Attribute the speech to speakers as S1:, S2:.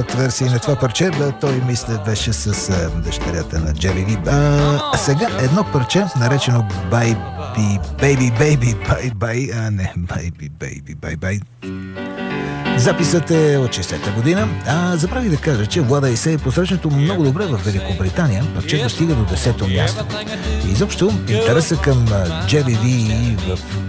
S1: от версии на това парче. Той, мисля, беше с дъщерята на Джери Ви. Сега едно парче, наречено Baby Baby Bye Bye. Не, Baby Baby Bye Bye. Записът е от 60-та година. Забравих да кажа, че Влада и се е посрещнато много добре в Великобритания, парчето стига до 10-то място. И изобщо интереса към Джери Ви в